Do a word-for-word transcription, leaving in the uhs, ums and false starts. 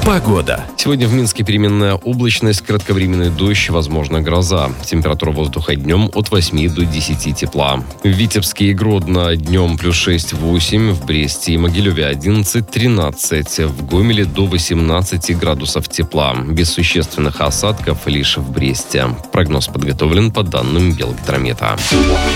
Погода. Сегодня в Минске переменная облачность, кратковременный дождь, возможно гроза. Температура воздуха днем от восьми до десяти тепла. В Витебске и Гродно днем плюс шесть-восемь, в Бресте и Могилеве одиннадцать-тринадцать, в Гомеле до восемнадцати градусов тепла. Без существенных осадков лишь в Бресте. Прогноз подготовлен по данным Белгидромета.